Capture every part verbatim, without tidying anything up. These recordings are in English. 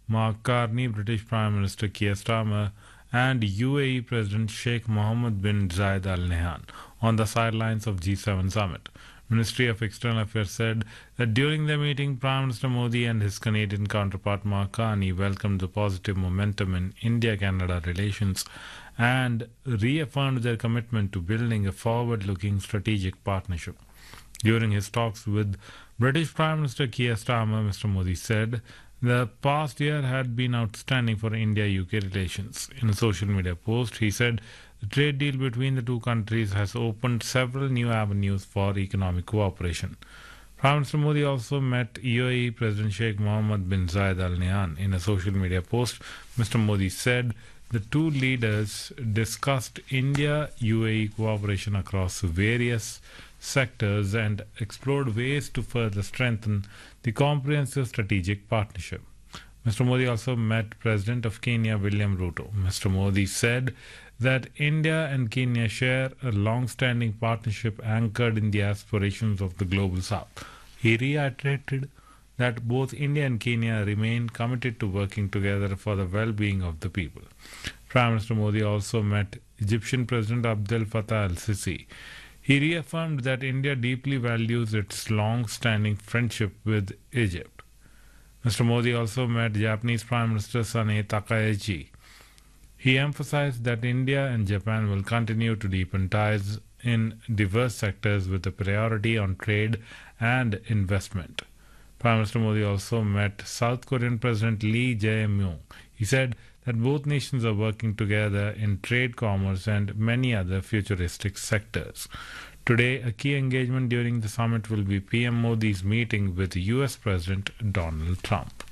Mark Carney, British Prime Minister Keir Starmer, and U A E President Sheikh Mohammed bin Zayed Al Nahyan on the sidelines of G seven summit. Ministry of External Affairs said that during the meeting, Prime Minister Modi and his Canadian counterpart Mark Carney welcomed the positive momentum in India-Canada relations and reaffirmed their commitment to building a forward-looking strategic partnership. During his talks with British Prime Minister Keir Starmer, Mister Modi said the past year had been outstanding for India-U K relations. In a social media post, he said the trade deal between the two countries has opened several new avenues for economic cooperation. Prime Minister Modi also met U A E President Sheikh Mohammed bin Zayed Al Nahyan. In a social media post, Mister Modi said the two leaders discussed India-U A E cooperation across various sectors and explored ways to further strengthen the comprehensive strategic partnership. Mister Modi also met President of Kenya William Ruto. Mister Modi said that India and Kenya share a long-standing partnership anchored in the aspirations of the global south. He reiterated that both India and Kenya remain committed to working together for the well-being of the people. Prime Minister Modi also met Egyptian President Abdel Fattah al-Sisi. He reaffirmed that India deeply values its long-standing friendship with Egypt. Mister Modi also met Japanese Prime Minister Sanae Takaichi. He emphasized that India and Japan will continue to deepen ties in diverse sectors with a priority on trade and investment. Prime Minister Modi also met South Korean President Lee Jae-myung. He said that both nations are working together in trade, commerce, and many other futuristic sectors. Today, a key engagement during the summit will be P M Modi's meeting with U S President Donald Trump.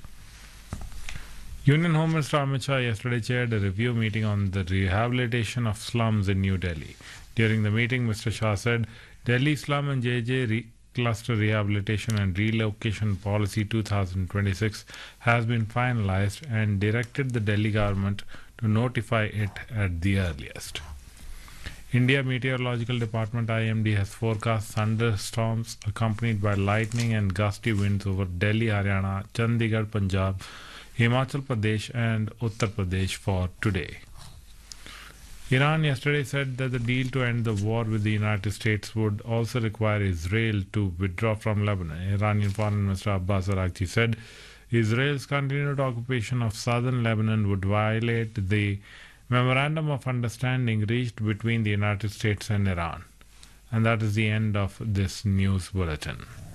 Union Home Minister Amit Shah yesterday chaired a review meeting on the rehabilitation of slums in New Delhi. During the meeting, Mister Shah said Delhi Slum and J J Re- Cluster Rehabilitation and Relocation Policy twenty twenty-six has been finalized and directed the Delhi government to notify it at the earliest. India Meteorological Department I M D has forecast thunderstorms accompanied by lightning and gusty winds over Delhi, Haryana, Chandigarh, Punjab, Himachal Pradesh and Uttar Pradesh for today. Iran yesterday said that the deal to end the war with the United States would also require Israel to withdraw from Lebanon. Iranian Foreign Minister Abbas Araghchi said Israel's continued occupation of southern Lebanon would violate the Memorandum of Understanding reached between the United States and Iran. And that is the end of this news bulletin.